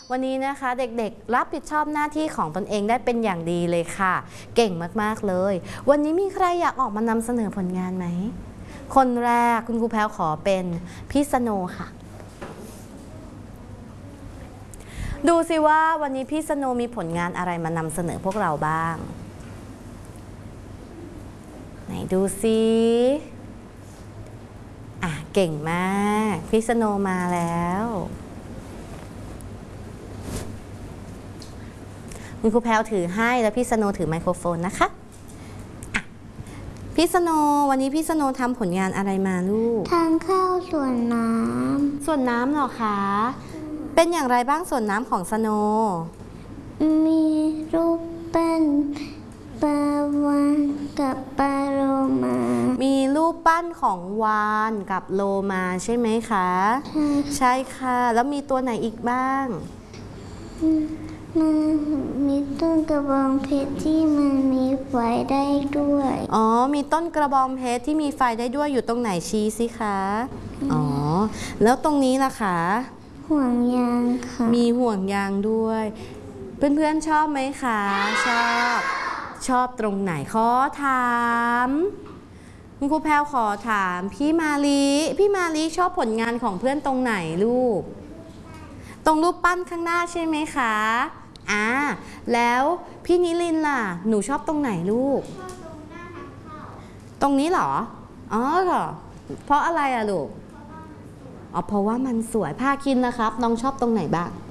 วันนี้นะคะเด็กๆรับผิดชอบหน้าที่ของตนเองได้เป็นอย่างดีเลยค่ะเก่งมากๆเลยวันนี้มีใครอยากออกมานำเสนอผลงานไหมคนแรกคุณครูแพรวขอเป็นพี่สโนค่ะดูสิว่าวันนี้พี่สโนมีผลงานอะไรมานำเสนอพวกเราบ้างไหนดูสิเก่งมากพี่สโนมาแล้วคุณครูแพรวถือให้แล้วพี่สโนถือไมโครโฟนนะคะพี่สโนวันนี้พี่สโนทำผลงานอะไรมาลูกทานข้าวสวนน้ำสวนน้ำเหรอคะเป็นอย่างไรบ้างสวนน้ำของสโนมีรูปปั้นปลาวาฬกับปลาโลมามีรูปปั้นของวาฬกับโลมาใช่ไหมคะใช่ค่ะแล้วมีตัวไหนอีกบ้างมันมีต้นกระบองเพชรที่มันมีไฟได้ด้วยมีต้นกระบองเพชรที่มีไฟได้ด้วยอยู่ตรงไหนชี้สิคะแล้วตรงนี้ล่ะคะห่วงยางค่ะมีห่วงยางด้วยเพื่อนๆชอบไหมคะชอบตรงไหนขอถามคุณครูแพรวขอถามพี่มาลีชอบผลงานของเพื่อนตรงไหนลูกตรงรูปปั้นข้างหน้าใช่ไหมคะแล้วพี่นิลินล่ะหนูชอบตรงไหนลูกตรงนี้เหรอเหรอเพราะอะไรลูกเพราะว่ามันสวยผ้าคินนะครับน้องชอบตรงไหนบ้าง